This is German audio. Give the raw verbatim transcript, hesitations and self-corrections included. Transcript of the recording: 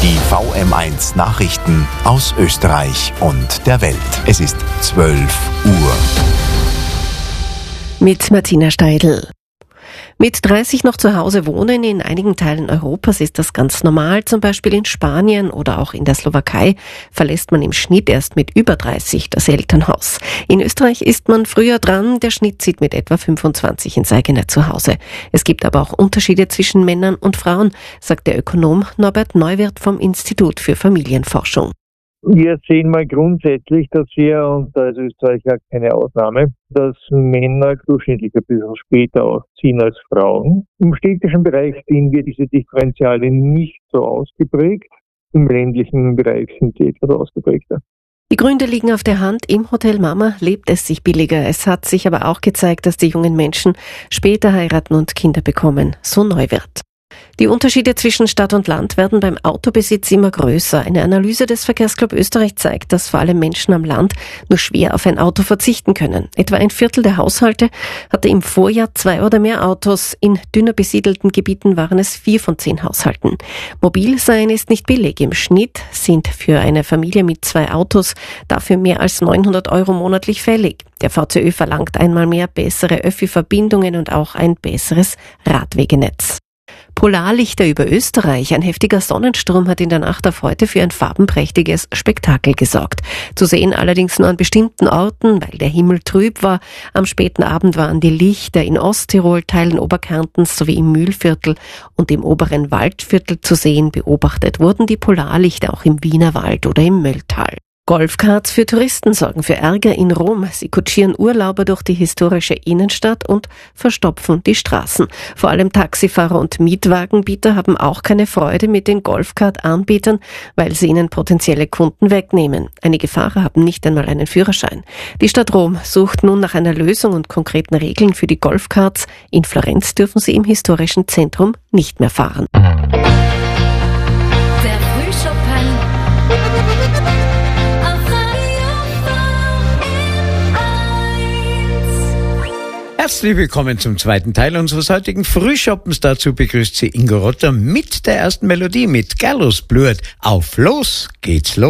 Die V M eins Nachrichten aus Österreich und der Welt. Es ist zwölf Uhr. Mit Martina Steidl. Mit dreißig noch zu Hause wohnen in einigen Teilen Europas ist das ganz normal. Zum Beispiel in Spanien oder auch in der Slowakei verlässt man im Schnitt erst mit über dreißig das Elternhaus. In Österreich ist man früher dran. Der Schnitt sieht mit etwa fünfundzwanzig ins eigene Zuhause. Es gibt aber auch Unterschiede zwischen Männern und Frauen, sagt der Ökonom Norbert Neuwirth vom Institut für Familienforschung. Wir sehen mal grundsätzlich, dass wir, und da ist Österreich ja keine Ausnahme, dass Männer durchschnittlich ein bisschen später ausziehen als Frauen. Im städtischen Bereich sehen wir diese Differentiale nicht so ausgeprägt. Im ländlichen Bereich sind sie etwas ausgeprägter. Die Gründe liegen auf der Hand. Im Hotel Mama lebt es sich billiger. Es hat sich aber auch gezeigt, dass die jungen Menschen später heiraten und Kinder bekommen. So Neuwirth. Die Unterschiede zwischen Stadt und Land werden beim Autobesitz immer größer. Eine Analyse des Verkehrsclub Österreich zeigt, dass vor allem Menschen am Land nur schwer auf ein Auto verzichten können. Etwa ein Viertel der Haushalte hatte im Vorjahr zwei oder mehr Autos. In dünner besiedelten Gebieten waren es vier von zehn Haushalten. Mobil sein ist nicht billig. Im Schnitt sind für eine Familie mit zwei Autos dafür mehr als neunhundert Euro monatlich fällig. Der V C Ö verlangt einmal mehr bessere Öffi-Verbindungen und auch ein besseres Radwegenetz. Polarlichter über Österreich. Ein heftiger Sonnensturm hat in der Nacht auf heute für ein farbenprächtiges Spektakel gesorgt. Zu sehen allerdings nur an bestimmten Orten, weil der Himmel trüb war. Am späten Abend waren die Lichter in Osttirol, Teilen Oberkärntens sowie im Mühlviertel und im oberen Waldviertel zu sehen. Beobachtet wurden die Polarlichter auch im Wienerwald oder im Mölltal. Golfkarts für Touristen sorgen für Ärger in Rom. Sie kutschieren Urlauber durch die historische Innenstadt und verstopfen die Straßen. Vor allem Taxifahrer und Mietwagenbieter haben auch keine Freude mit den Golfkart-Anbietern, weil sie ihnen potenzielle Kunden wegnehmen. Einige Fahrer haben nicht einmal einen Führerschein. Die Stadt Rom sucht nun nach einer Lösung und konkreten Regeln für die Golfkarts. In Florenz dürfen sie im historischen Zentrum nicht mehr fahren. Der Frühschoppen. Herzlich willkommen zum zweiten Teil unseres heutigen Frühschoppens. Dazu begrüßt sie Ingo Rotter mit der ersten Melodie, mit Gallus Bluet. Auf los geht's los.